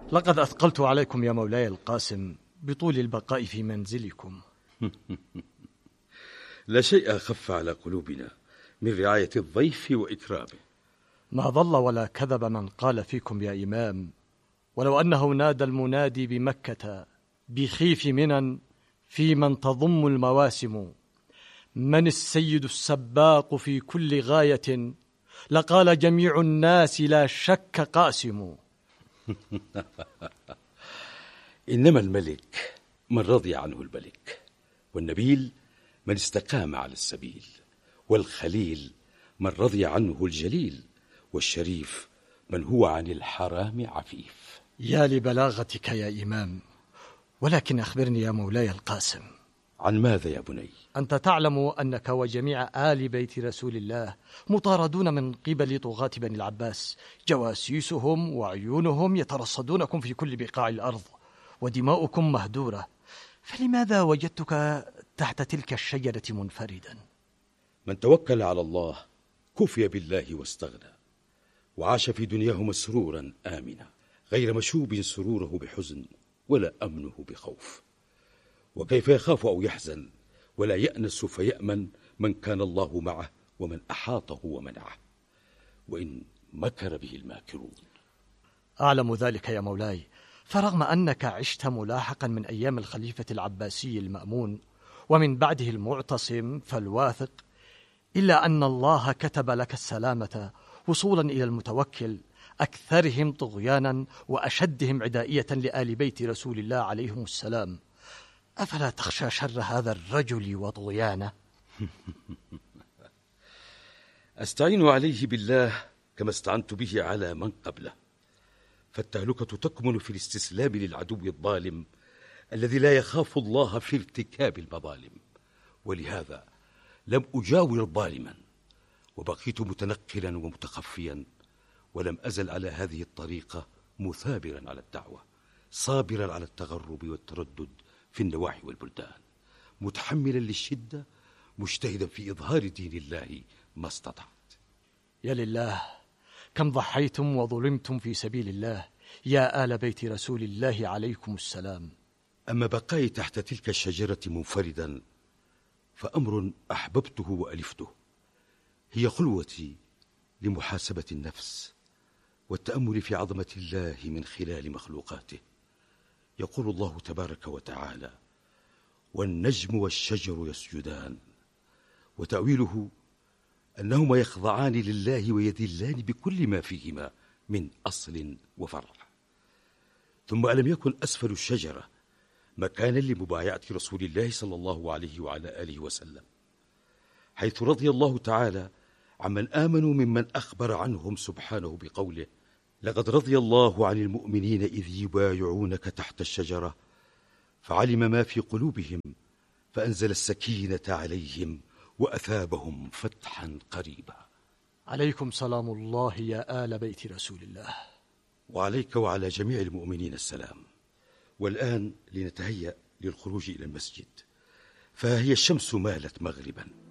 لقد أثقلت عليكم يا مولاي القاسم بطول البقاء في منزلكم. لا شيء أخف على قلوبنا من رعاية الضيف وإكرامه. ما ضل ولا كذب من قال فيكم يا إمام، ولو أنه نادى المنادي بمكة بخيف منن في من تضم المواسم، من السيد السباق في كل غاية، لقال جميع الناس لا شك قاسم. إنما الملك من رضي عنه الملك، والنبيل من استقام على السبيل، والخليل من رضي عنه الجليل، والشريف من هو عن الحرام عفيف. يا لبلاغتك يا إمام، ولكن أخبرني يا مولاي القاسم. عن ماذا يا بني؟ أنت تعلم أنك وجميع آل بيت رسول الله مطاردون من قبل طغاة بني العباس، جواسيسهم وعيونهم يترصدونكم في كل بقاع الأرض، ودماؤكم مهدورة، فلماذا وجدتك تحت تلك الشجرة منفردا؟ من توكل على الله كفي بالله واستغنى، وعاش في دنياه مسرورا آمنا، غير مشوب سروره بحزن ولا أمنه بخوف. وكيف يخاف أو يحزن ولا يأنس فيأمن من كان الله معه ومن أحاطه ومنعه، وإن مكر به الماكرون. أعلم ذلك يا مولاي، فرغم أنك عشت ملاحقا من أيام الخليفة العباسي المأمون ومن بعده المعتصم فالواثق، إلا أن الله كتب لك السلامة وصولا إلى المتوكل، أكثرهم طغيانا وأشدهم عدائية لآل بيت رسول الله عليهم السلام. أفلا تخشى شر هذا الرجل وطغيانه؟ أستعين عليه بالله كما استعنت به على من قبله، فالتهلكة تكمن في الاستسلام للعدو الظالم الذي لا يخاف الله في ارتكاب المظالم. ولهذا لم أجاور ظالما، وبقيت متنقلا ومتخفيا، ولم أزل على هذه الطريقة مثابرا على الدعوة، صابرا على التغرب والتردد في النواحي والبلدان، متحملا للشدة، مجتهدا في إظهار دين الله ما استطعت. يا لله، كم ضحيتم وظلمتم في سبيل الله يا آل بيت رسول الله عليكم السلام. أما بقائي تحت تلك الشجرة منفردا فأمر أحببته وألفته، هي خلوتي لمحاسبة النفس والتأمل في عظمة الله من خلال مخلوقاته. يقول الله تبارك وتعالى: والنجم والشجر يسجدان، وتأويله أنهما يخضعان لله ويذلان بكل ما فيهما من أصل وفرع. ثم ألم يكن أسفل الشجرة مكانا لمبايعة رسول الله صلى الله عليه وعلى آله وسلم، حيث رضي الله تعالى عمن آمنوا ممن أخبر عنهم سبحانه بقوله: لقد رضي الله عن المؤمنين إذ يبايعونك تحت الشجرة فعلم ما في قلوبهم فأنزل السكينة عليهم وأثابهم فتحا قريبا. عليكم سلام الله يا آل بيت رسول الله. وعليك وعلى جميع المؤمنين السلام. والآن لنتهيأ للخروج إلى المسجد، فهي الشمس مالت مغربا.